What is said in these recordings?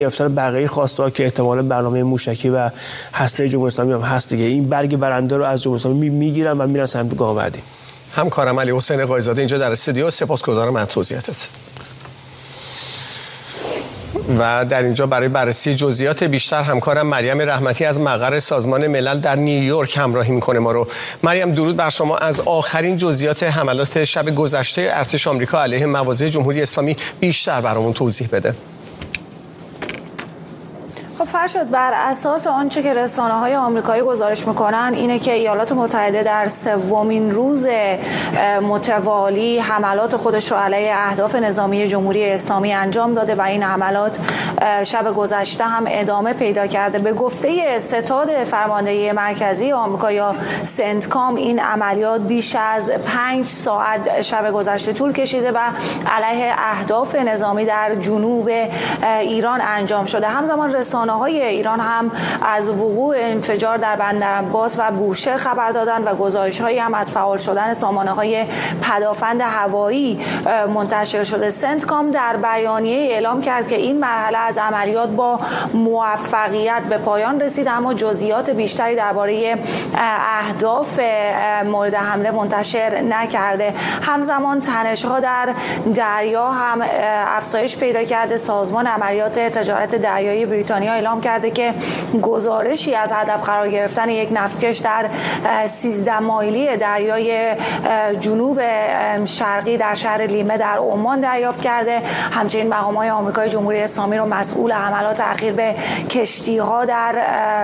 گرفتن بقیه خواسته‌ها که احتمالاً برنامه موشکی و هسته جمهوری اسلامی هم هست دیگه، این برگ برنده رو از جمهوری اسلامی میگیرن و میرن سمت گام بعدی. همکارم علی حسین قایزاده اینجا در استودیو، سپاسگزارم از توضیحاتت. و در اینجا برای بررسی جزئیات بیشتر همکارم مریم رحمتی از مقر سازمان ملل در نیویورک همراهی میکنه ما رو. مریم درود بر شما. از آخرین جزئیات حملات شب گذشته ارتش آمریکا علیه مواضع جمهوری اسلامی بیشتر برامون توضیح بده. فرشاد، بر اساس آنچه که رسانه‌های آمریکایی گزارش می‌کنند اینه که ایالات متحده در سومین روز متوالی حملات خودش رو علیه اهداف نظامی جمهوری اسلامی انجام داده و این حملات شب گذشته هم ادامه پیدا کرده. به گفته ستاد فرماندهی مرکزی آمریکا یا سنتکام، این عملیات بیش از 5 ساعت شب گذشته طول کشیده و علیه اهداف نظامی در جنوب ایران انجام شده. همزمان رسانه‌های ایران هم از وقوع انفجار در بندرعباس و بوشهر خبر دادند و گزارش‌هایی هم از فعال شدن سامانه‌های پدافند هوایی منتشر شده. سنتکام در بیانیه اعلام کرد که این مرحله از عملیات با موفقیت به پایان رسید، اما جزئیات بیشتری درباره اهداف مورد حمله منتشر نکرده. همزمان تنش‌ها در دریا هم افزایش پیدا کرده. سازمان عملیات تجارت دریایی بریتانیا اعلام کرده که گزارشی از هدف قرار گرفتن یک نفتکش در 13 مایلی دریای جنوب شرقی در شهر لیمه در عمان دریافت کرده. همچنین مقام‌های آمریکای جمهوری اسلامی رو مسئول حملات اخیر به کشتی‌ها در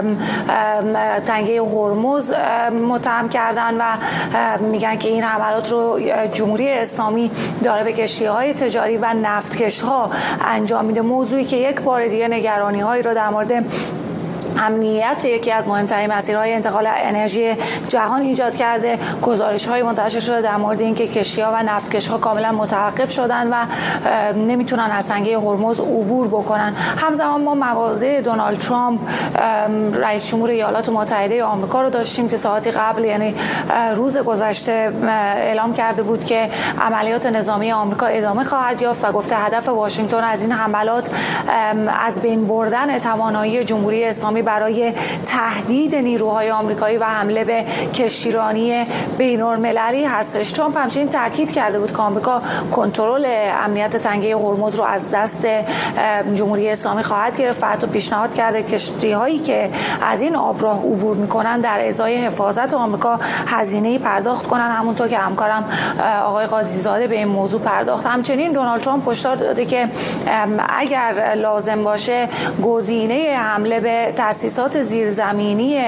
تنگه هرمز متهم کردن و میگن که این حملات رو جمهوری اسلامی داره به کشتی‌های تجاری و نفتکش‌ها انجام میده. موضوعی که یک بار دیگه نگرانی‌هایی رو در مورد امنیت یکی از مهمترین مسیرهای انتقال انرژی جهان ایجاد کرده. گزارش‌های منتشر شده در مورد اینکه کشتی‌ها و نفتکش‌ها کاملا متوقف شدن و نمیتونن از تنگه هرمز عبور بکنن. همزمان ما مواضع دونالد ترامپ رئیس جمهور ایالات متحده آمریکا رو داشتیم که ساعتی قبل، یعنی روز گذشته، اعلام کرده بود که عملیات نظامی آمریکا ادامه خواهد یافت و گفته هدف واشنگتن از این حملات از بین بردن توانایی جمهوری اسلامی برای تهدید نیروهای آمریکایی و حمله به کشتیرانی بین‌المللی هستش. ترامپ همچنین تاکید کرده بود که آمریکا کنترل امنیت تنگه هرمز رو از دست جمهوری اسلامی خواهد گرفت و حتی پیشنهاد کرده کشتی‌هایی که از این آبراه عبور می‌کنن در ازای حفاظت آمریکا هزینه‌ای پرداخت کنن، همونطور که همکارم آقای قاضی‌زاده به این موضوع پرداخت. همچنین دونالد ترامپ هشدار داده که اگر لازم باشه گزینه حمله به تأسیسات زیرزمینی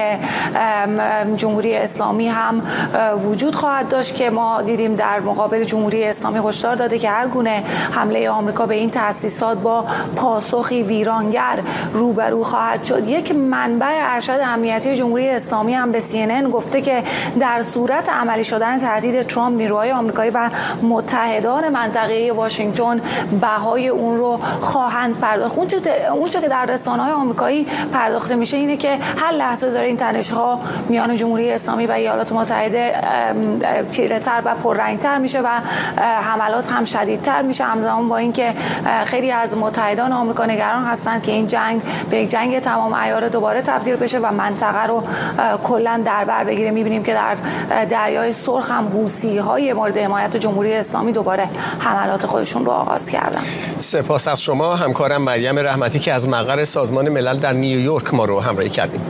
جمهوری اسلامی هم وجود خواهد داشت که ما دیدیم در مقابل جمهوری اسلامی هشدار داده که هر گونه حمله آمریکا به این تأسیسات با پاسخی ویرانگر روبرو خواهد شد. یک منبع ارشد امنیتی جمهوری اسلامی هم به CNN گفته که در صورت عملی شدن تهدید ترامپ، نیروهای آمریکایی و متحدان منطقه‌ای واشنگتن بهای اون رو خواهند پرداخت. اونچه که در رسانه‌های آمریکایی پرداخته میشه اینه که هر لحظه داره این تنش‌ها میان جمهوری اسلامی و ایالات متحده تیره‌تر و پررنگ‌تر میشه و حملات هم شدیدتر میشه، همزمان با اینکه خیلی از متحدان آمریکا نگران هستند که این جنگ به یک جنگ تمام عیار دوباره تبدیل بشه و منطقه رو کلاً در بر بگیره. می‌بینیم که در دریای سرخ هم حوثی‌های مورد حمایت جمهوری اسلامی دوباره حملات خودشون رو آغاز کردن. سپاس از شما همکارم مریم رحمتی که از مقر سازمان ملل در نیویورک ما رو همراهی کردیم.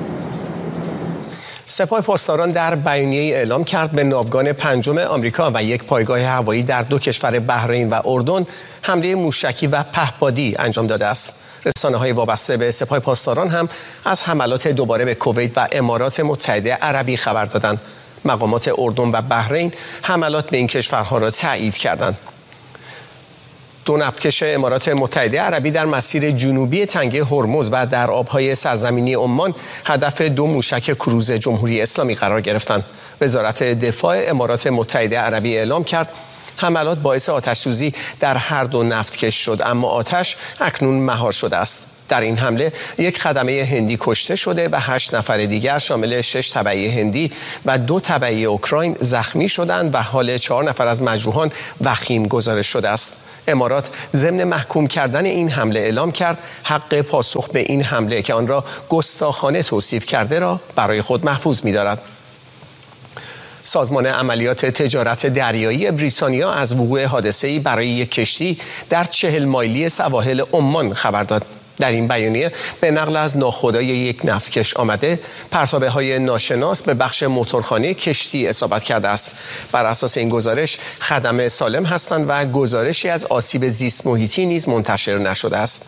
سپاه پاسداران در بیانیه‌ای اعلام کرد به ناوگان پنجم آمریکا و یک پایگاه هوایی در دو کشور بحرین و اردن حمله موشکی و پهپادی انجام داده است. رسانه‌های وابسته به سپاه پاسداران هم از حملات دوباره به کویت و امارات متحده عربی خبر دادند. مقامات اردن و بحرین حملات به این کشورها را تایید کردند. دو نفتکش امارات متحده عربی در مسیر جنوبی تنگه هرمز و در آبهای سرزمینی عمان هدف دو موشک کروز جمهوری اسلامی قرار گرفتند. وزارت دفاع امارات متحده عربی اعلام کرد حملات باعث آتش‌سوزی در هر دو نفتکش شد، اما آتش اکنون مهار شده است. در این حمله یک خدمه هندی کشته شده و 8 نفر دیگر شامل 6 تبعی هندی و 2 تبعی اوکراین زخمی شدند و حال 4 نفر از مجروحان وخیم گزارش شده است. امارات ضمن محکوم کردن این حمله اعلام کرد حق پاسخ به این حمله که آن را گستاخانه توصیف کرده را برای خود محفوظ می‌دارد. سازمان عملیات تجارت دریایی بریتانیا از وقوع حادثه‌ای برای یک کشتی در 40 مایلی سواحل عمان خبر داد. در این بیانیه به نقل از ناخودآگاه یک نفتکش آمده پرتابه‌های ناشناس به بخش موتورخانه کشتی اصابت کرده است. بر اساس این گزارش خدمه سالم هستند و گزارشی از آسیب زیست محیطی نیز منتشر نشده است.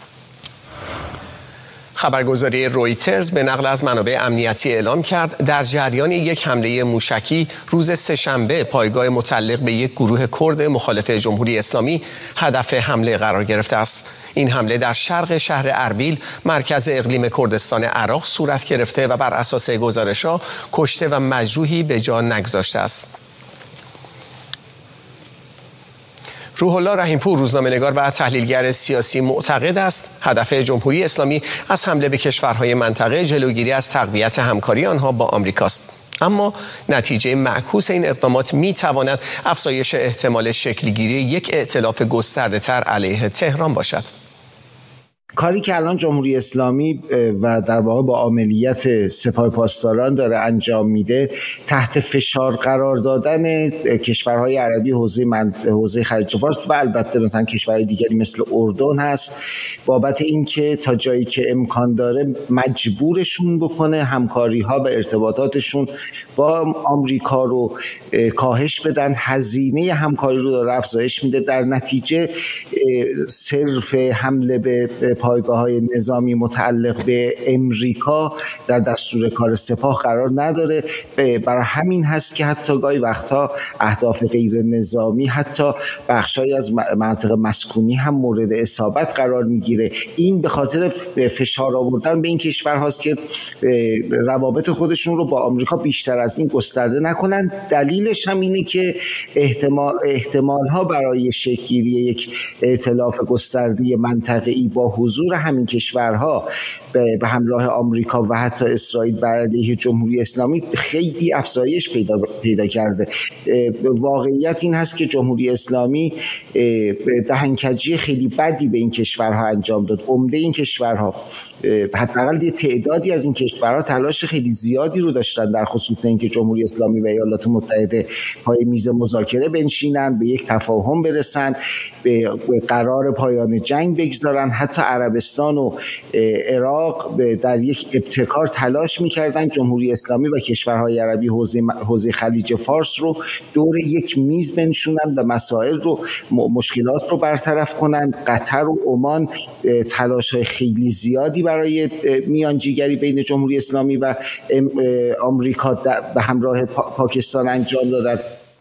خبرگزاری رویترز به نقل از منابع امنیتی اعلام کرد در جریان یک حمله موشکی روز سه‌شنبه پایگاه متعلق به یک گروه کرد مخالف جمهوری اسلامی هدف حمله قرار گرفته است. این حمله در شرق شهر اربیل مرکز اقلیم کردستان عراق صورت گرفته و بر اساس گزارش‌ها کشته و مجروحی به جا نگذاشته است. روح الله رحیم‌پور روزنامه‌نگار و تحلیلگر سیاسی معتقد است هدف جمهوری اسلامی از حمله به کشورهای منطقه جلوگیری از تقویت همکاری آنها با آمریکاست. اما نتیجه معکوس این اقدامات می‌تواند افزایش احتمال شکل‌گیری یک ائتلاف گسترده‌تر علیه تهران باشد. کاری که الان جمهوری اسلامی و در واقع با عملیات سپاه پاسداران داره انجام میده تحت فشار قرار دادن کشورهای عربی حوزه خلیج فارس و البته مثلا کشورهای دیگری مثل اردن هست، بابت اینکه تا جایی که امکان داره مجبورشون بکنه همکاری ها و ارتباطاتشون با آمریکا رو کاهش بدن، هزینه همکاری رو داره افزایش میده. در نتیجه صرف حمله به پایگاه‌های نظامی متعلق به امریکا در دستور کار سپاه قرار نداره. برای همین هست که حتی گاهی وقتها اهداف غیر نظامی، حتی بخشایی از مناطق مسکونی هم مورد اصابت قرار میگیره. این به خاطر فشار آوردن به این کشورهاست که روابط خودشون رو با آمریکا بیشتر از این گسترده نکنن. دلیلش هم اینه که احتمال ها برای شکل‌گیری یک ائتلاف گسترده منطقه‌ای با حضور همین کشورها به همراه آمریکا و حتی اسرائیل بر علیه جمهوری اسلامی خیلی افزایش پیدا کرده. واقعیت این هست که جمهوری اسلامی دهنکجی خیلی بدی به این کشورها انجام داد. عمده این کشورها، حداقل تعدادی از این کشورها تلاش خیلی زیادی رو داشتن در خصوص اینکه جمهوری اسلامی و ایالات متحده پای میز مذاکره بنشینن، به یک تفاهم برسن، به قرار پایان جنگ بگذارن. حتی عربستان و عراق در یک ابتکار تلاش میکردن جمهوری اسلامی و کشورهای عربی حوزه خلیج فارس رو دور یک میز بنشونن و مسائل رو، مشکلات رو برطرف کنن. قطر و عمان تلاش‌های خیلی زیادی برای میانجیگری بین جمهوری اسلامی و آمریکا به همراه پاکستان انجام دادن.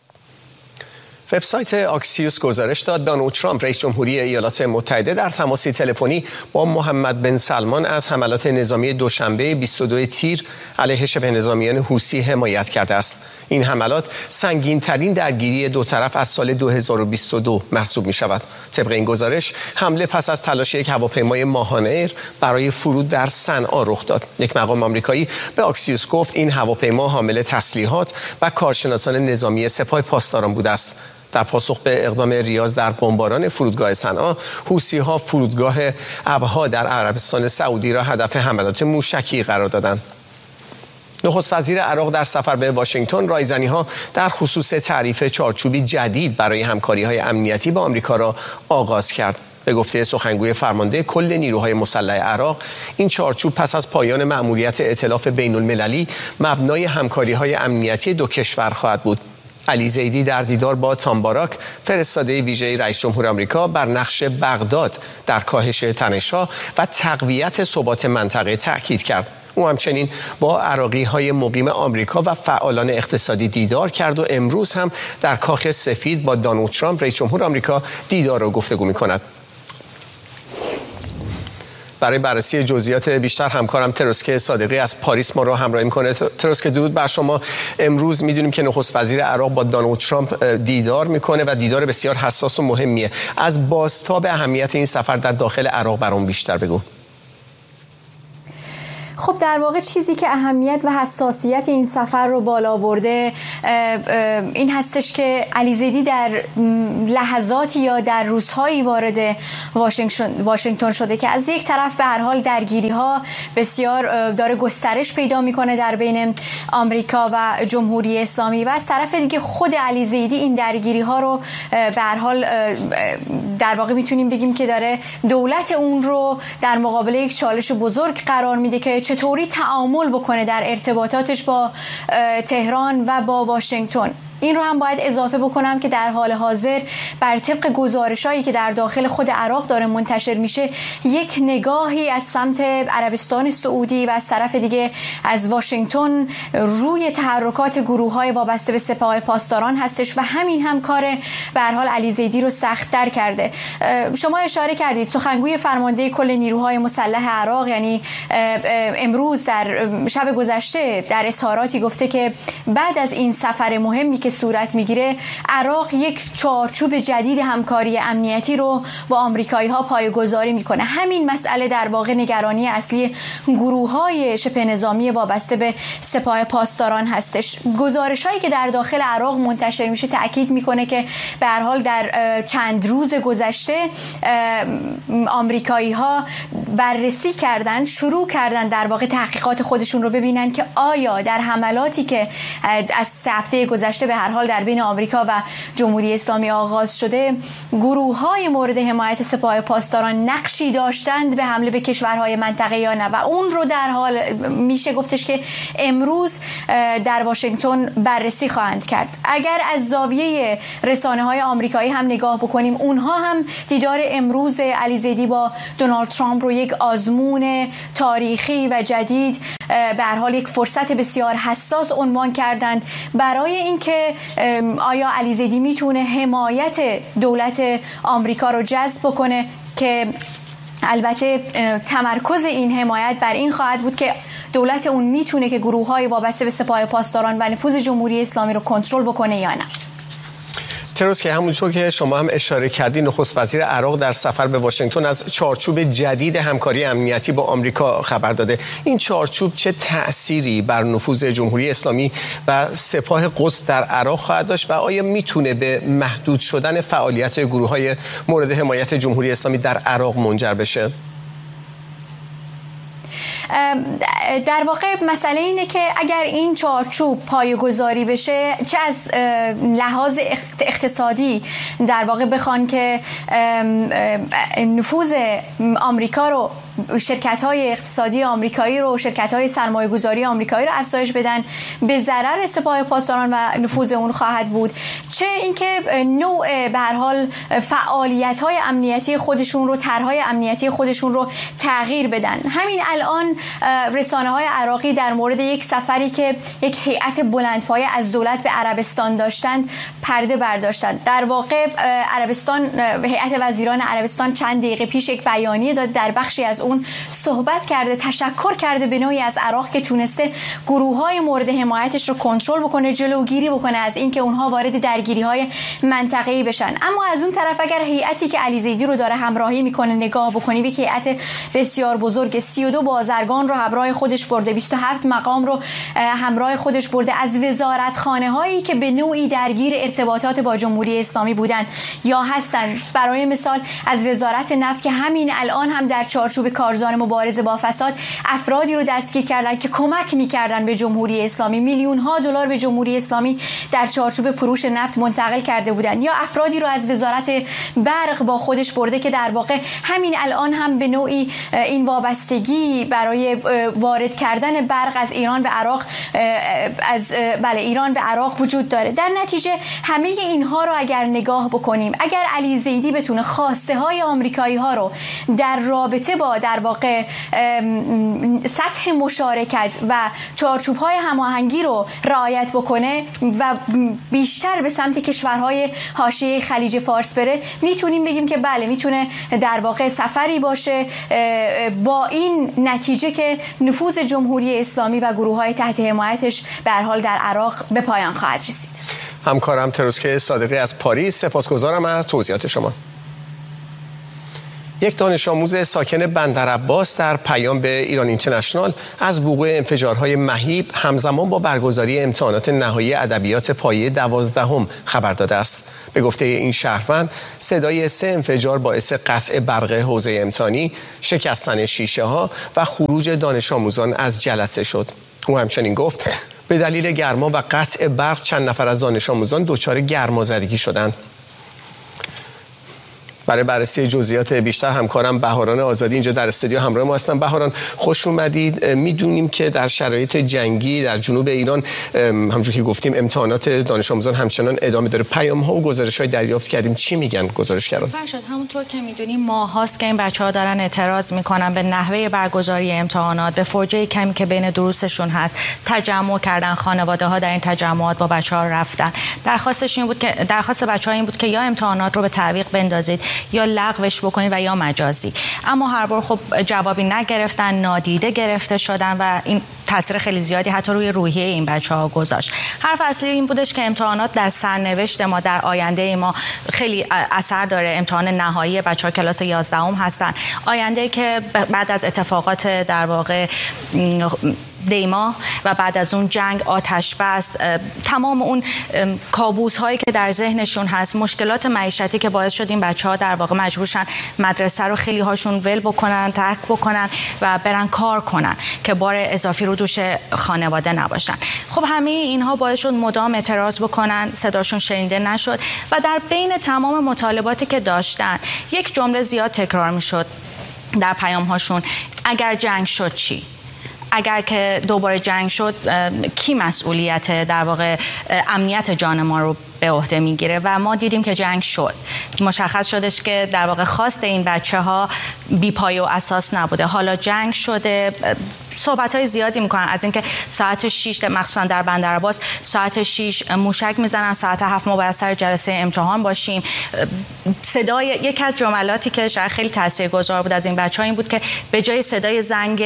وبسایت آکسیوس گزارش داد دونالد ترامپ رئیس جمهوری ایالات متحده در تماسی تلفنی با محمد بن سلمان از حملات نظامی دوشنبه 22 تیر علیه شبه نظامیان حوثی حمایت کرده است. این حملات سنگین‌ترین درگیری دو طرف از سال 2022 محسوب می شود. طبق این گزارش حمله پس از تلاش یک هواپیمای ماهانر برای فرود در صنعا رخ داد. یک مقام آمریکایی به آکسیوس گفت این هواپیما حامل تسلیحات و کارشناسان نظامی سپاه پاسداران بوده است. در پاسخ به اقدام ریاض در بمباران فرودگاه صنعا، حوثی‌ها فرودگاه ابها در عربستان سعودی را هدف حملات موشکی قرار دادند. نخست وزیر عراق در سفر به واشنگتن رایزنی‌ها در خصوص تعریف چارچوبی جدید برای همکاری‌های امنیتی با آمریکا را آغاز کرد. به گفته سخنگوی فرمانده کل نیروهای مسلح عراق، این چارچوب پس از پایان مأموریت ائتلاف بین‌المللی مبنای همکاری‌های امنیتی دو کشور خواهد بود. علی زیدی در دیدار با تام باراک، فرستاده ویژه رئیس جمهور آمریکا، بر نقش بغداد در کاهش تنش‌ها و تقویت ثبات منطقه تأکید کرد. او همچنین با عراقی‌های مقیم آمریکا و فعالان اقتصادی دیدار کرد و امروز هم در کاخ سفید با دونالد ترامپ رئیس جمهور آمریکا دیدار و گفتگو می‌کند. برای بررسی جزئیات بیشتر همکارم تروسکه صادقی از پاریس ما رو همراهی می‌کنه. تروسکه درود بر شما. امروز می‌دونیم که نخست وزیر عراق با دونالد ترامپ دیدار می‌کنه و دیدار بسیار حساس و مهمیه. از بازتاب اهمیت این سفر در داخل عراق برام بیشتر بگو. خب در واقع چیزی که اهمیت و حساسیت این سفر رو بالا برده این هستش که علیزیدی در لحظاتی یا در روزهایی وارد واشنگتن شده که از یک طرف به هر حال درگیری‌ها بسیار داره گسترش پیدا میکنه در بین آمریکا و جمهوری اسلامی و از طرف دیگه خود علیزیدی این درگیری‌ها رو به هر حال در واقع میتونیم بگیم که داره دولت اون رو در مقابل یک چالش بزرگ قرار میده که چطوری تعامل بکنه در ارتباطاتش با تهران و با واشنگتن. این رو هم باید اضافه بکنم که در حال حاضر بر طبق گزارشایی که در داخل خود عراق داره منتشر میشه یک نگاهی از سمت عربستان سعودی و از طرف دیگه از واشنگتن روی تحرکات گروه‌های وابسته به سپاه پاسداران هستش و همین هم کار به هر حال علیزیدی رو سخت‌تر کرده. شما اشاره کردید سخنگوی فرمانده کل نیروهای مسلح عراق یعنی امروز در شب گذشته در اظهاراتی گفته که بعد از این سفر مهمی که صورت میگیره عراق یک چارچوب جدید همکاری امنیتی رو با آمریکایی‌ها پایه‌گذاری میکنه. همین مسئله در واقع نگرانی اصلی گروه‌های شبه نظامی وابسته به سپاه پاسداران هستش. گزارش‌هایی که در داخل عراق منتشر میشه تأکید میکنه که به هر حال در چند روز گذشته آمریکایی‌ها بررسی کردن، شروع کردن در واقع تحقیقات خودشون رو ببینن که آیا در حملاتی که از 3 هفته گذشته به هر حال در بین آمریکا و جمهوری اسلامی آغاز شده گروه‌های مورد حمایت سپاه پاسداران نقشی داشتند به حمله به کشورهای منطقه یا نه و اون رو در حال میشه گفتش که امروز در واشنگتن بررسی خواهند کرد. اگر از زاویه رسانه‌های آمریکایی هم نگاه بکنیم اونها هم دیدار امروز علیزیدی با دونالد ترامپ رو یک آزمون تاریخی و جدید به هر حال یک فرصت بسیار حساس عنوان کردند برای اینکه آیا علیزیدی میتونه حمایت دولت آمریکا رو جذب کنه که البته تمرکز این حمایت بر این خواهد بود که دولت اون میتونه که گروه‌های وابسته به سپاه پاسداران و نفوذ جمهوری اسلامی رو کنترل بکنه یا نه. تروس که همونطور که شما هم اشاره کردین نخست وزیر عراق در سفر به واشنگتن از چارچوب جدید همکاری امنیتی با آمریکا خبر داده. این چارچوب چه تأثیری بر نفوذ جمهوری اسلامی و سپاه قدس در عراق خواهد داشت و آیا میتونه به محدود شدن فعالیت گروه‌های مورد حمایت جمهوری اسلامی در عراق منجر بشه؟ در واقع مسئله اینه که اگر این چارچوب پایه‌گذاری بشه چه از لحاظ اقتصادی در واقع بخوان که نفوذ آمریکا رو شرکت‌های اقتصادی آمریکایی رو شرکت‌های سرمایه‌گذاری آمریکایی رو افزایش بدن به ضرر سپاه پاسداران و نفوذ اون خواهد بود، چه اینکه نوع به هر حال فعالیت‌های امنیتی خودشون رو طرح‌های امنیتی خودشون رو تغییر بدن. همین الان رسانه‌های عراقی در مورد یک سفری که یک هیئت بلندپایه از دولت به عربستان داشتند پرده برداشتند. در واقع عربستان هیئت وزیران عربستان چند دقیقه پیش یک بیانیه داده، در بخشی از اون صحبت کرده، تشکر کرده به نوعی از عراق که تونسته گروه‌های مورد حمایتش رو کنترل بکنه، جلوگیری بکنه از اینکه اونها وارد درگیری‌های منطقه‌ای بشن. اما از اون طرف اگر هیئتی که علیزیدی رو داره همراهی میکنه نگاه بکنی، به هیئت بسیار بزرگ 32 بازرگان رو همراه خودش برده، 27 مقام رو همراه خودش برده، از وزارتخانه‌هایی که به نوعی درگیر ارتباطات با جمهوری اسلامی بودن یا هستن، برای مثال از وزارت نفت که همین الان هم در چارچوب کارزار مبارزه با فساد افرادی رو دستگیر کردن که کمک می‌کردن به جمهوری اسلامی، میلیون‌ها دلار به جمهوری اسلامی در چارچوب فروش نفت منتقل کرده بودن، یا افرادی رو از وزارت برق با خودش برده که در واقع همین الان هم به نوعی این وابستگی برای وارد کردن برق از ایران به عراق ایران به عراق وجود داره. در نتیجه همه اینها رو اگر نگاه بکنیم، اگر علیزیدی بتونه خواسته های آمریکایی ها رو در رابطه با در واقع سطح مشارکت و چارچوب های هماهنگی رو رعایت بکنه و بیشتر به سمت کشورهای حاشیه خلیج فارس بره، میتونیم بگیم که بله میتونه در واقع سفری باشه با این نتیجه که نفوذ جمهوری اسلامی و گروه‌های تحت حمایتش به هر حال در عراق به پایان خواهد رسید. همکارم تروسکه صادقی از پاریس، سپاسگزارم از توضیحات شما. یک دانش آموز ساکن بندرعباس در پیام به ایران اینترنشنال از وقوع انفجارهای مهیب همزمان با برگزاری امتحانات نهایی ادبیات پایه 12 خبر داده است. به گفته این شهروند، صدای 3 انفجار باعث قطع برق حوزه امتحانی، شکستن شیشه ها و خروج دانش آموزان از جلسه شد. او همچنین گفت به دلیل گرما و قطع برق چند نفر از دانش آموزان دچار گرمازدگی شدند. برای بررسی جزئیات بیشتر همکارم بهاران آزادی اینجا در استودیو همراه ما هستن. بهاران، خوش اومدید. میدونیم که در شرایط جنگی در جنوب ایران همونجوری که گفتیم امتحانات دانش آموزان همچنان ادامه داره. پیام‌ها و گزارش‌های دریافت کردیم، چی میگن گزارشگران؟ فرشاد، همونطور که میدونیم ماهاست که این بچه‌ها دارن اعتراض میکنن به نحوه برگزاری امتحانات، به فرجه کمی که بین دروسشون هست. تجمع کردن، خانواده‌ها در این تجمعات با بچه‌ها رفتن. درخواست بچه‌ها این بود که یا امتحانات رو به تعویق بندازید یا لغوش بکنید و یا مجازی. اما هر بار خب جوابی نگرفتن، نادیده گرفته شدن و این تاثیر خیلی زیادی حتی روی روحیه این بچه‌ها گذاشت. حرف اصلی این بودش که امتحانات در سرنوشت ما، در آینده ما خیلی اثر داره. امتحان نهایی بچه‌ها کلاس 11 هستن، آینده که بعد از اتفاقات در واقع دیما و بعد از اون جنگ، آتش بس، تمام اون کابوس هایی که در ذهنشون هست، مشکلات معیشتی که باعث شد این بچه‌ها در واقع مجبورشن مدرسه رو خیلی هاشون ول بکنن، ترک بکنن و برن کار کنن که بار اضافی رو دوش خانواده نباشن. خب همه اینها باعث شد مدام اعتراض بکنن، صداشون شنیده نشد و در بین تمام مطالباتی که داشتن یک جمله زیاد تکرار میشد در پیام هاشون: اگر جنگ شد چی؟ اگر که دوباره جنگ شد کی مسئولیت در واقع امنیت جان ما رو به عهده میگیره؟ و ما دیدیم که جنگ شد. مشخص شدش که در واقع خواست این بچه‌ها بی پایه و اساس نبوده. حالا جنگ شده، صحبت‌های زیادی میکنن از اینکه ساعت 6 مخصوصا در بندرعباس ساعت 6 موشک میزنن، ساعت 7 ما باید سر جلسه امتحان باشیم. صدای یکی از جملاتی که شاید خیلی تاثیرگذار بود از این بچه‌ها این بود که به جای صدای زنگ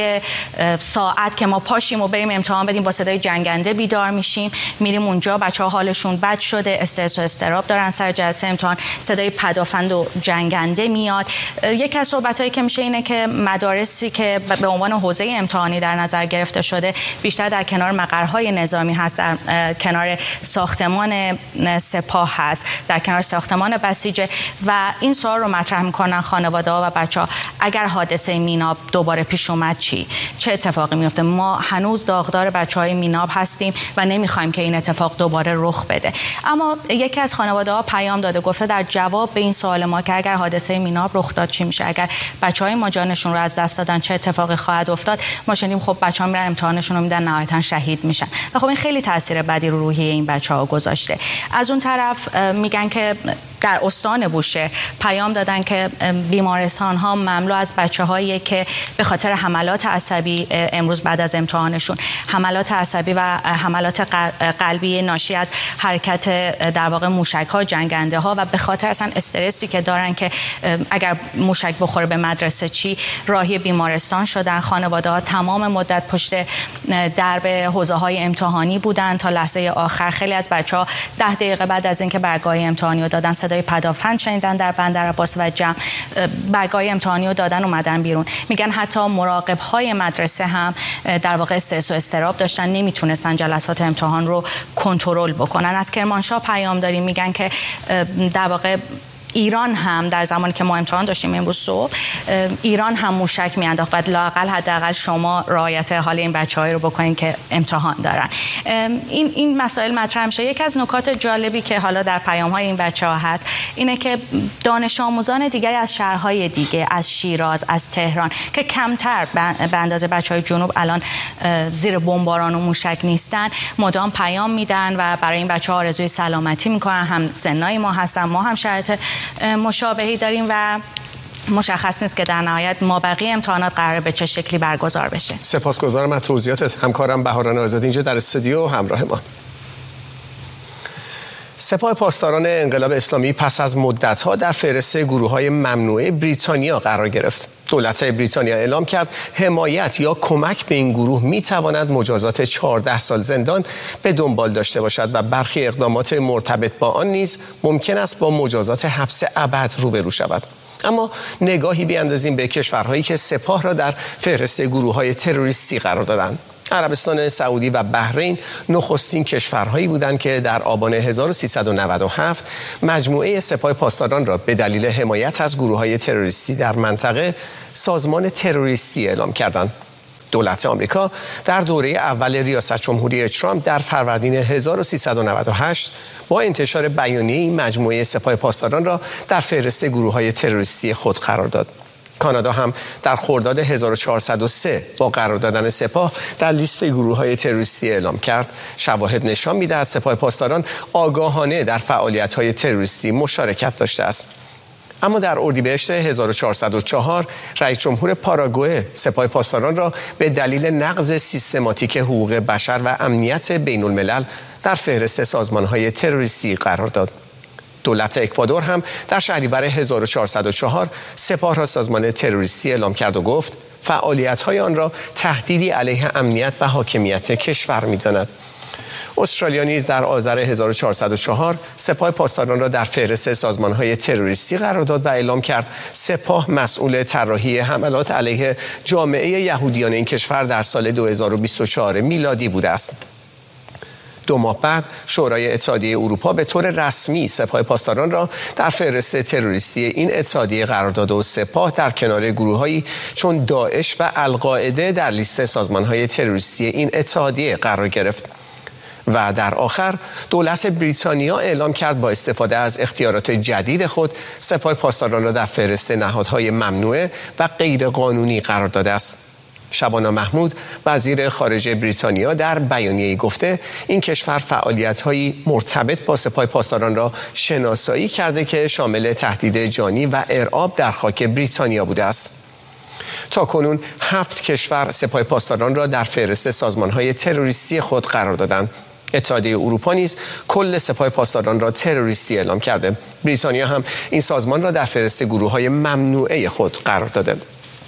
ساعت که ما پاشیم و بریم امتحان بدیم، با صدای جنگنده بیدار میشیم، میریم اونجا، بچه‌ها حالشون بد شده، استرس و اضطراب دارن، سر جلسه امتحان صدای پدافند و جنگنده میاد. یکی از صحبت‌هایی که میشه اینه که مدارسی که به عنوان حوزه امتحانی در نظر گرفته شده بیشتر در کنار مقرهای نظامی هست، در کنار ساختمان سپاه هست، در کنار ساختمان بسیجه و این سوال رو مطرح میکنن خانواده‌ها و بچه‌ها: اگر حادثه میناب دوباره پیش اومد چی؟ چه اتفاقی میفته؟ ما هنوز داغدار بچه‌های میناب هستیم و نمیخوایم که این اتفاق دوباره رخ بده. اما یکی از خانواده‌ها پیام داده، گفته در جواب به این سوال ما که اگر حادثه میناب رخ داد چی میشه؟ اگر بچه‌های ما جانشون رو از دست دادن چه اتفاقی خواهد افتاد؟ ما شنیدیم خب بچه‌ها میرن امتحانشون رو میدن، نهایتاً شهید میشن. و خب این خیلی تاثیر بدی رو روحیه این بچه‌ها گذاشته. از اون طرف میگن که در استان بوشهر پیام دادن که بیمارستان ها مملو از بچه‌هایی که به خاطر حملات عصبی امروز بعد از امتحانشون، حملات عصبی و حملات قلبی ناشی از حرکت در واقع موشک ها، جنگنده ها و به خاطر اصلا استرسی که دارن که اگر موشک بخوره به مدرسه چی، راهی بیمارستان شدن. خانواده ها تمام مدت پشت درب حوزه های امتحانی بودن تا لحظه آخر. خیلی از بچه‌ها 10 دقیقه بعد از اینکه برگاه امتحانی رو دادن صدای پدافند شنیدن در بندرعباس و جمع، برگاه امتحانی رو دادن اومدن بیرون. میگن حتی مراقب‌های مدرسه هم در واقع استرس و اضطراب داشتن، نمیتونستن جلسات امتحان رو کنترل بکنن. از کرمانشاه پیام داریم، میگن که در واقع ایران هم در زمانی که ما امتحان داشتیم امروز صبح، ایران هم موشک میانداخت و لااقل حداقل شما رعایت حال این بچه‌ها رو بکنین که امتحان دارن. این مسائل مطرح میشه. یک از نکات جالبی که حالا در پیام‌های این بچه‌ها هست اینه که دانش آموزان دیگری از شهرهای دیگه، از شیراز، از تهران که کمتر به اندازه بچه‌های جنوب الان زیر بمباران و موشک نیستن، مدام پیام میدن و برای این بچه‌ها آرزوی سلامتی میکنن. هم سنای ما هستن، ما هم شرایط مشابهی داریم و مشخص نیست که در نهایت مابقی امتحانات قرار به چه شکلی برگزار بشه. سپاسگزارم از توضیحاتت. همکارم بهاران آزادی اینجا در استودیو همراه ما. سپاه پاسداران انقلاب اسلامی پس از مدت‌ها در فهرست گروه‌های ممنوعه بریتانیا قرار گرفت. دولت بریتانیا اعلام کرد حمایت یا کمک به این گروه می‌تواند مجازات 14 سال زندان به دنبال داشته باشد و برخی اقدامات مرتبط با آن نیز ممکن است با مجازات حبس ابد روبرو شود. اما نگاهی بیاندازیم به کشورهایی که سپاه را در فهرست گروه‌های تروریستی قرار دادند. عربستان سعودی و بحرین نخستین کشورهایی بودند که در آبان 1397 مجموعه سپاه پاسداران را به دلیل حمایت از گروه‌های تروریستی در منطقه سازمان تروریستی اعلام کردند. دولت آمریکا در دوره اول ریاست جمهوری ترامپ در فروردین 1398 با انتشار بیانیه این مجموعه سپاه پاسداران را در فهرست گروه‌های تروریستی خود قرار داد. کانادا هم در خرداد 1403 با قرار دادن سپاه در لیست گروه‌های تروریستی اعلام کرد. شواهد نشان می‌دهد سپاه پاسداران آگاهانه در فعالیت‌های تروریستی مشارکت داشته است. اما در اردیبهشت 1404 رئیس جمهور پاراگوئه سپاه پاسداران را به دلیل نقض سیستماتیک حقوق بشر و امنیت بین الملل در فهرست سازمان‌های تروریستی قرار داد. دولت اکوادور هم در شهریور 1404 سپاه را سازمان تروریستی اعلام کرد و گفت فعالیت‌های آن را تهدیدی علیه امنیت و حاکمیت کشور می‌داند. استرالیا نیز در آذر 1404 سپاه پاسداران را در فهرست سازمان‌های تروریستی قرار داد و اعلام کرد سپاه مسئول طراحی حملات علیه جامعه یهودیان این کشور در سال 2024 میلادی بوده است. 2 ماه بعد شورای اتحادیه اروپا به طور رسمی سپاه پاسداران را در فهرست تروریستی این اتحادیه قرار داد و سپاه در کنار گروه‌هایی چون داعش و القاعده در لیست سازمان‌های تروریستی این اتحادیه قرار گرفت. و در آخر دولت بریتانیا اعلام کرد با استفاده از اختیارات جدید خود سپاه پاسداران را در فهرست نهادهای ممنوعه و غیرقانونی قرار داده است. شبانا محمود وزیر خارجه بریتانیا در بیانیه‌ای گفته این کشور فعالیت‌های مرتبط با سپاه پاسداران را شناسایی کرده که شامل تهدید جانی و ارعاب در خاک بریتانیا بوده است. تاکنون 7 کشور سپاه پاسداران را در فهرست سازمان‌های تروریستی خود قرار دادند. اتحادیه اروپا نیز کل سپاه پاسداران را تروریستی اعلام کرده. بریتانیا هم این سازمان را در فهرست گروه‌های ممنوعه خود قرار داده.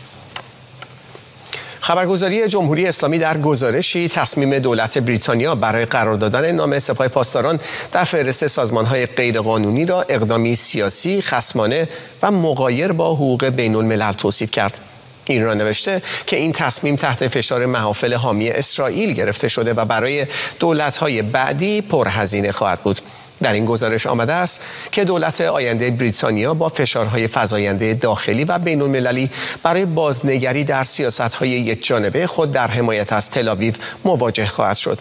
خبرگزاری جمهوری اسلامی در گزارشی تصمیم دولت بریتانیا برای قرار دادن نام سپاه پاسداران در فهرست سازمان‌های غیرقانونی را اقدامی سیاسی، خصمانه و مغایر با حقوق بین الملل توصیف کرد. این را نوشته که این تصمیم تحت فشار محافل حامی اسرائیل گرفته شده و برای دولت‌های بعدی پرهزینه خواهد بود. در این گزارش آمده است که دولت آینده بریتانیا با فشارهای فزاینده داخلی و بین المللی برای بازنگری در سیاست‌های یکجانبه خود در حمایت از تل‌آویو مواجه خواهد شد.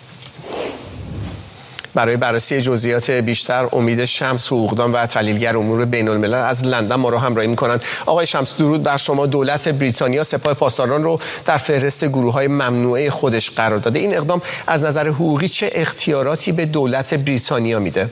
برای بررسی جزئیات بیشتر امید شمس، حقوقدان و تحلیلگر امور بین الملل از لندن ما رو همراهی می‌کنند. آقای شمس درود بر شما. دولت بریتانیا سپاه پاسداران رو در فهرست گروه‌های ممنوعه خودش قرار داده. این اقدام از نظر حقوقی چه اختیاراتی به دولت بریتانیا میده؟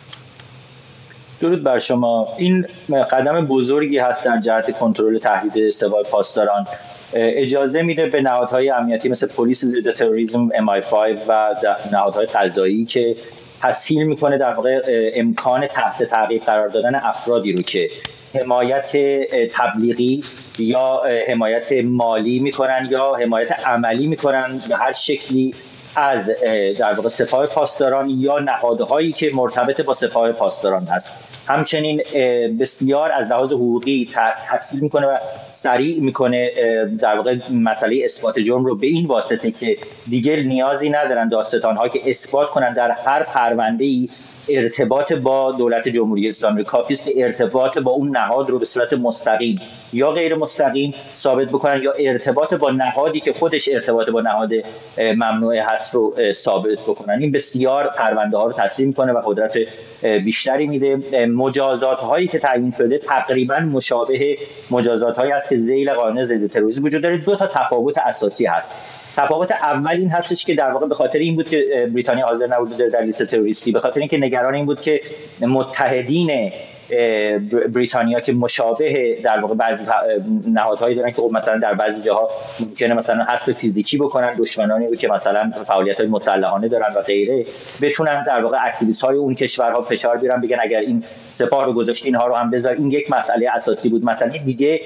درود بر شما. این قدم بزرگی هست در جهت کنترل تهدید سپاه پاسداران. اجازه میده به نهادهای امنیتی مثل پلیس ضد تروریسم MI5 و نهادهای قضایی که تسهیل میکنه در واقع امکان تحت تعقیب قرار دادن افرادی رو که حمایت تبلیغی یا حمایت مالی میکنن یا حمایت عملی میکنن به هر شکلی از در واقع سپاه پاسداران یا نهادهایی که مرتبط با سپاه پاسداران هست. همچنین بسیار از لحاظ حقوقی تسهیل میکنه و سریع میکنه در واقع مسئله اثبات جرم رو به این واسطه که دیگه نیازی ندارن دادستان‌ها که اثبات کنن در هر پرونده‌ای ارتباط با دولت جمهوری اسلامی. کافی است که ارتباط با اون نهاد رو به صورت مستقیم یا غیر مستقیم ثابت بکنن یا ارتباط با نهادی که خودش ارتباط با نهاد ممنوعه هست رو ثابت بکنن. این بسیار پرونده ها رو تسلیم میکنه و قدرت بیشتری میده. مجازات هایی که تعیین شده تقریبا مشابه مجازات هایی است که ذیل قانون ضد تروریسم وجود داره. 2 تا تفاوت اساسی هست. تفاوت اول این هستش که در واقع به خاطر این بود که بریتانیا حاضر نبود بذاره در لیست تروریستی، به خاطر اینکه نگران این بود که متحدین بریتانیا که مشابه در واقع بعضی نهادهایی دارن که مثلا در بعضی جاها ممکنه مثلا حذف فیزیکی بکنن دشمنانی رو که مثلا فعالیت‌های مسلحانه دارن و غیره، بتونن در واقع اکتیویست‌های اون کشورها فشار بیارن بگن اگر این سپاه رو گذاشت اینها رو هم بذار. این یک مسئله اساسی بود. مسئله دیگه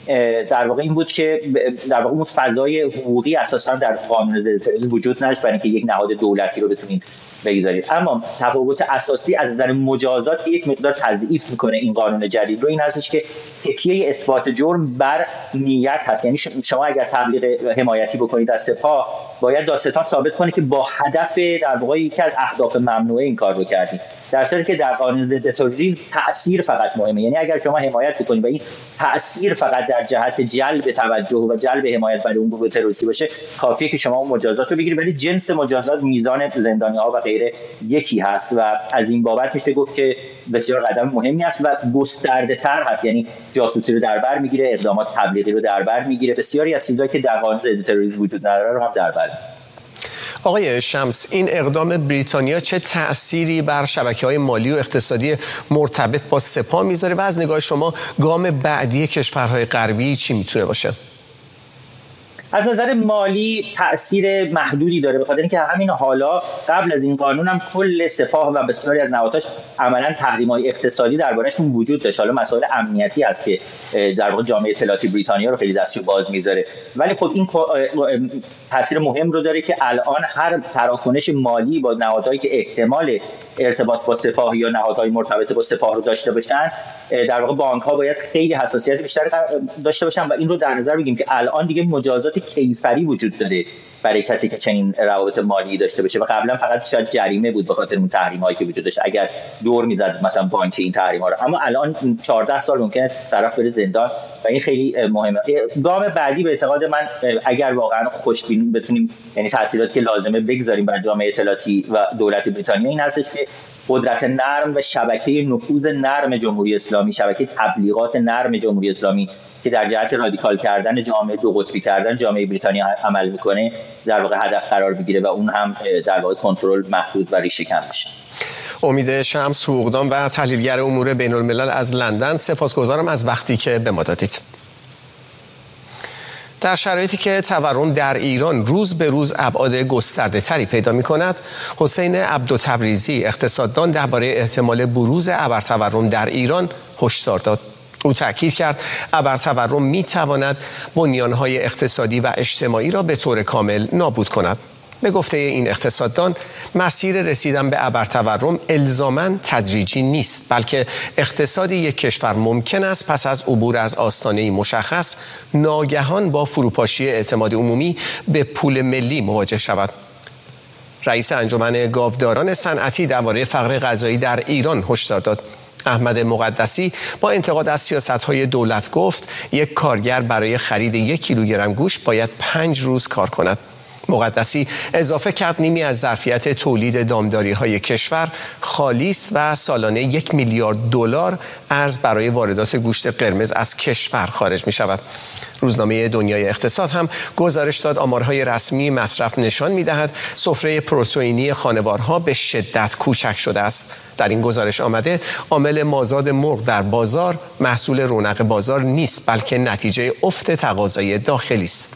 در واقع این بود که در واقع اون فضای حقوقی اساسا در قانون ضد تروریسم وجود نداشت برای اینکه یک نهاد دولتی رو بتونید بگذارید. اما تفاوت اساسی از نظر مجازات یک مقدار تضعیف میکنه این قانون جدید رو، این هستش که تکیه اثبات جرم بر نیت هست. یعنی شما اگر تبلیغ حمایتی بکنید از سپاه، باید دادستان ثابت کنه که با هدف در واقع یکی از اهداف ممنوعه این کار رو کردید، در صورتی که در قانون ضد تروریسم تأثیر فقط مهمه. یعنی اگر شما حمایت بکنید و این تأثیر فقط در جهت جلب توجه و جلب حمایت برای اون گروه تروریستی باشه، کافیه که شما اون مجازات رو بگیرید، ولی جنس مجازات، میزان زندانی‌ها و غیره یکی هست و از این بابت میشه گفت که بسیار قدم مهمی است و گسترده‌تر هست. یعنی جاسوسی رو در بر میگیره، اقدامات تبلیغی رو در بر میگیره، بسیاری از چیزایی که در قانون ضد تروریسم وجود نداره رو هم در بر. آقای شمس، این اقدام بریتانیا چه تأثیری بر شبکه‌های مالی و اقتصادی مرتبط با سپاه میذاره و از نگاه شما گام بعدی کشورهای غربی چی میتونه باشه؟ از نظر مالی تأثیر محدودی داره، بخاطر اینکه همین حالا قبل از این قانون هم کل سپاه و بسیاری از نهادهاش عملاً تحریم‌های اقتصادی درباره‌شون وجود داشت. حالا مسائل امنیتی هست که در واقع جامعه اطلاعاتی بریتانیا رو خیلی دستشو باز میذاره، ولی خب این تأثیر مهم رو داره که الان هر تراکنش مالی با نهادهایی که احتمال ارتباط با سپاه یا نهادهای مرتبط با سپاه رو داشته باشن، در واقع بانک‌ها باید خیلی حساسیت بیشتری داشته باشن و این رو در نظر بگیریم که الان دیگه مجازات کیفری وجود داره برای کسی که چنین روابط مالی داشته باشه و قبلا فقط شاید جریمه بود به خاطر اون تحریم‌هایی که وجود داشت اگر دور می‌زد مثلا بانک این تحریم‌ها رو، اما الان 14 سال ممکنه طرف بره زندان و این خیلی مهمه. گام بعدی به اعتقاد من اگر واقعا خوشبین بتونیم، یعنی تاثیراتی که لازمه بگذاریم بر جامعه اطلاعاتی و دولت بریتانیا، این هستش که قدرت نرم و شبکه نفوذ نرم جمهوری اسلامی، شبکه تبلیغات نرم جمهوری اسلامی که در جهت رادیکال کردن جامعه، دو قطبی کردن جامعه بریتانیا عمل میکنه، در واقع هدف قرار بگیره و اون هم در واقع کنترل محدود و ریشه کم بشه. امید شمس، حقوقدان و تحلیلگر امور بین الملل از لندن، سپاسگزارم از وقتی که به ما دادید. در شرایطی که تورم در ایران روز به روز ابعاد گسترده تری پیدا می کند، حسین عبدالتبریزی اقتصاددان درباره احتمال بروز ابرتورم در ایران هشدار داد. او تاکید کرد ابرتورم می تواند بنیانهای اقتصادی و اجتماعی را به طور کامل نابود کند. به گفته این اقتصاددان، مسیر رسیدن به ابرتورم الزاماً تدریجی نیست، بلکه اقتصاد یک کشور ممکن است پس از عبور از آستانه‌ای مشخص ناگهان با فروپاشی اعتماد عمومی به پول ملی مواجه شود. رئیس انجمن گاوداران صنعتی درباره فقر غذایی در ایران هشدار داد. احمد مقدسی با انتقاد از سیاست‌های دولت گفت یک کارگر برای خرید 1 کیلوگرم گوشت باید 5 روز کار کند. مقدسی اضافه کرد نیمی از ظرفیت تولید دامداری‌های کشور خالی است و سالانه 1 میلیارد دلار ارز برای واردات گوشت قرمز از کشور خارج می‌شود. روزنامه دنیای اقتصاد هم گزارش داد آمارهای رسمی مصرف نشان می‌دهد سفره پروتئینی خانوارها به شدت کوچک شده است. در این گزارش آمده عامل مازاد مرغ در بازار محصول رونق بازار نیست، بلکه نتیجه افت تقاضای داخلی است.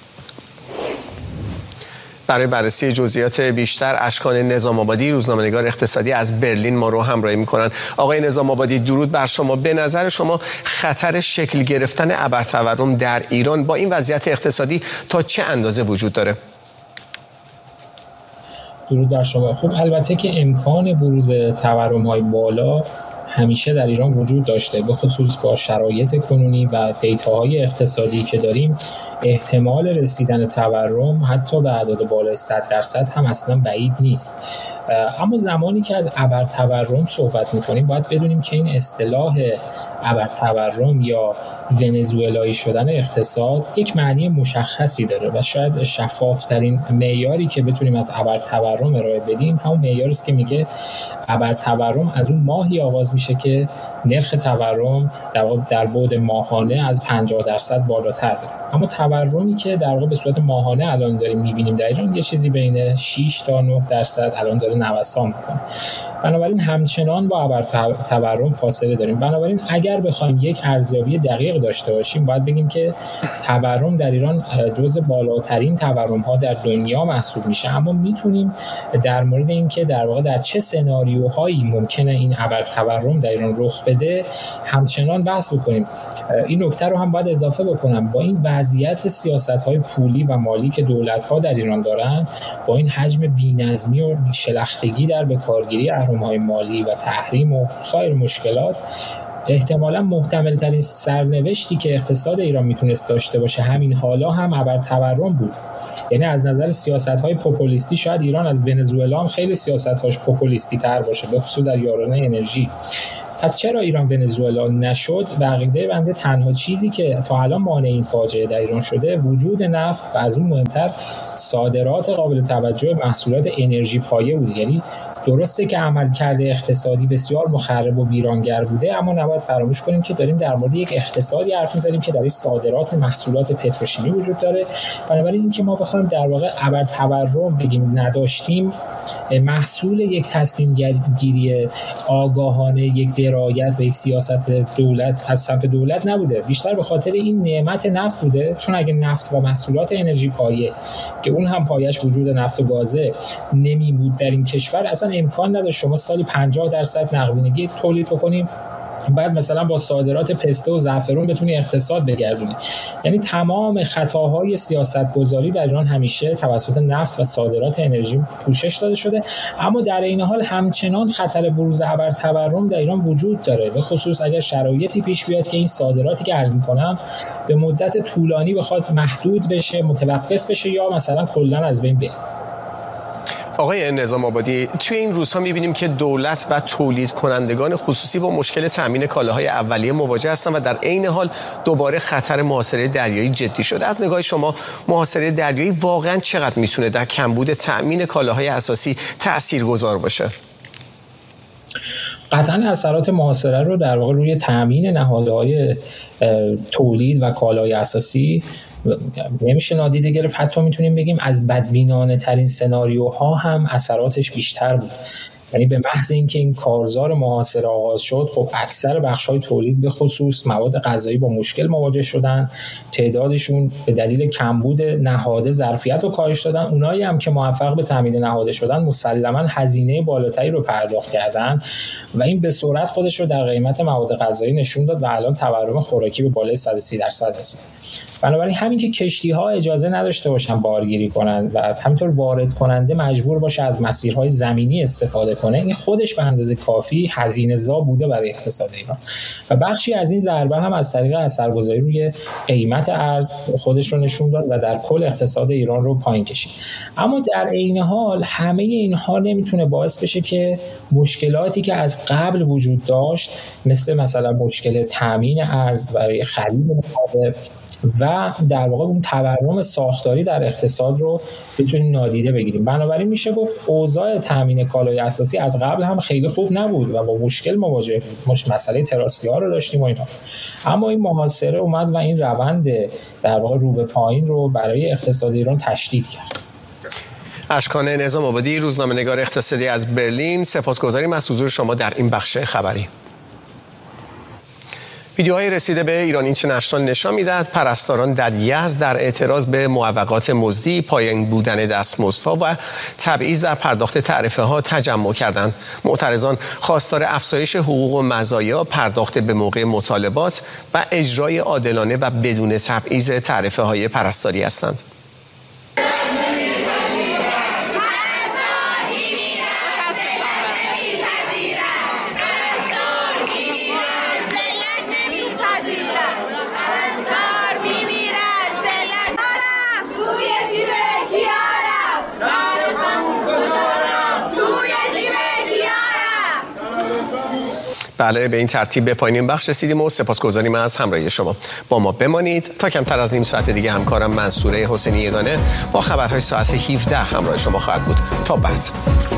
برای بررسی جزئیات بیشتر اشکان نظام‌آبادی، روزنامه‌نگار اقتصادی از برلین ما رو همراهی می‌کنند. آقای نظام‌آبادی، درود بر شما. به نظر شما خطر شکل گرفتن ابرتورم در ایران با این وضعیت اقتصادی تا چه اندازه وجود داره؟ درود بر شما. خب البته که امکان بروز تورم‌های بالا همیشه در ایران وجود داشته، به خصوص با شرایط کنونی و دیتاهای اقتصادی که داریم احتمال رسیدن تورم حتی به اعداد بالای 100% هم اصلا بعید نیست. اما زمانی که از ابرتورم صحبت می‌کنیم باید بدونیم که این اصطلاح ابرتورم یا ونزوئلایی شدن اقتصاد یک معنی مشخصی داره و شاید شفاف‌ترین معیاری که بتونیم از ابرتورم ارائه بدیم همون معیاری است که میگه ابرتورم از اون ماهی آغاز میشه که نرخ تورم در بعد ماهانه از 50% بالاتر بره. اما تورمی که در واقع به صورت ماهانه الان داریم می‌بینیم در ایران یه چیزی بین 6 تا 9% الان داره داره نوسان میکنه. بنابراین همچنان با ابرتورم فاصله داریم. بنابراین اگر بخوایم یک ارزیابی دقیق داشته باشیم باید بگیم که تورم در ایران جزو بالاترین تورم‌ها در دنیا محسوب میشه، اما میتونیم در مورد اینکه در واقع در چه سناریوهایی ممکنه این ابرتورم در ایران رخ بده همچنان بحث بکنیم. این نکته رو هم باید اضافه بکنم، با این وضعیت سیاست‌های پولی و مالی که دولت‌ها در ایران دارن، با این حجم بی‌نظمی و شلختگی در بکارگیری اهرم‌های مالی و تحریم و سایر مشکلات، احتمالاً محتمل‌ترین سرنوشتی که اقتصاد ایران میتونست داشته باشه همین حالا هم ابرتورم بود. یعنی از نظر سیاست‌های پوپولیستی شاید ایران از ونزوئلا هم خیلی سیاست‌هاش پوپولیستی‌تر باشه، به خصوص در یارانه انرژی. پس چرا ایران ونزوئلا نشد؟ به عقیده بنده تنها چیزی که تا الان مانع این فاجعه در ایران شده وجود نفت و از اون مهمتر صادرات قابل توجه محصولات انرژی پایه بود. یعنی درسته که عملکرد اقتصادی بسیار مخرب و ویرانگر بوده، اما نباید فراموش کنیم که داریم در مورد یک اقتصادی حرف می‌زنیم که در این صادرات محصولات پتروشیمی وجود داره. بنابراین اینکه ما بخوایم در واقع ابرتورم بگیم نداشتیم، محصول یک تصمیم گیری آگاهانه، یک درایت و یک سیاست دولت از سمت دولت نبوده، بیشتر به خاطر این نعمت نفت بوده. چون اگه نفت و محصولات انرژی پایه که اون هم پایش وجود نفت و گازه نمی بود در این کشور، اصلا امکان نداشت شما سالی 50% نقدینگی تولید بکنیم بعد مثلا با صادرات پسته و زعفرون بتونی اقتصاد بگردونی. یعنی تمام خطاهای سیاست‌گذاری در ایران همیشه توسط نفت و صادرات انرژی پوشش داده شده، اما در این حال همچنان خطر بروز ابرتورم در ایران وجود داره، به خصوص اگر شرایطی پیش بیاد که این صادراتی که عرض می‌کنم به مدت طولانی بخواد محدود بشه، متوقف بشه یا مثلا کلاً از بین بره. آقای نظام آبادی، توی این روزها می‌بینیم که دولت و تولید کنندگان خصوصی با مشکل تامین کالاهای اولیه مواجه هستند و در عین حال دوباره خطر محاصره دریایی جدی شده. از نگاه شما محاصره دریایی واقعاً چقدر میتونه در کمبود تامین کالاهای اساسی تاثیرگذار باشه؟ قطعاً اثرات محاصره رو در واقع روی تامین نهادهای تولید و کالای اساسی نمیشه نادیده گرفت. حتی میتونیم بگیم از بدبینانه ترین سناریوها هم اثراتش بیشتر بود. یعنی به محض اینکه این کارزار محاصره آغاز شد، خب اکثر بخش‌های تولید به خصوص مواد غذایی با مشکل مواجه شدن، تعدادشون به دلیل کمبود نهاده ظرفیت رو کاهش دادن. اونایی هم که موفق به تامین نهاده شدن مسلماً هزینه بالاتری رو پرداخت کردن و این به سرعت خودش رو در قیمت مواد غذایی نشون داد و الان تورم خوراکی به بالای 130% رسید. بنابراین همین که کشتی‌ها اجازه نداشته باشن بارگیری کنن و همینطور وارد کننده مجبور باشه از مسیرهای زمینی استفاده کنه، این خودش به اندازه کافی هزینه‌زا بوده برای اقتصاد ایران و بخشی از این ضربه هم از طریق اثرگذاری روی قیمت ارز خودش رو نشون داد و در کل اقتصاد ایران رو پایین کشید. اما در عین حال همه اینها نمیتونه باعث بشه که مشکلاتی که از قبل وجود داشت، مثلا مشکل تامین ارز برای خرید مخاطب و در واقع اون تورم ساختاری در اقتصاد رو بتونیم نادیده بگیریم. بنابراین میشه گفت اوضاع تامین کالای اساسی از قبل هم خیلی خوب نبود و با مشکل مواجه بود. مسئله تراستی‌ها رو داشتیم و اینا. اما این محاصره اومد و این روند در واقع رو به پایین رو برای اقتصاد ایران تشدید کرد. اشکان نظام آبادی، روزنامه‌نگار اقتصادی از برلین، سپاسگزاریم از حضور شما در این بخش خبری. ویدیوهای رسیده به ایران اینترنشنال نشان می‌دهد پرستاران در یزد در اعتراض به معوقات مزدی، پایین بودن دستمزدها و تبعیض در پرداخت تعرفه‌ها تجمع کردند. معترضان خواستار افزایش حقوق و مزایا، پرداخت به موقع مطالبات و اجرای عادلانه و بدون تبعیض تعرفه‌های پرستاری هستند. بله، به این ترتیب به پایان بخش رسیدیم و سپاسگزاریم از همراهی شما. با ما بمانید تا کمتر از نیم ساعت دیگه همکارم منصوره حسینی یگانه با خبرهای ساعت 17 همراه شما خواهد بود. تا بعد.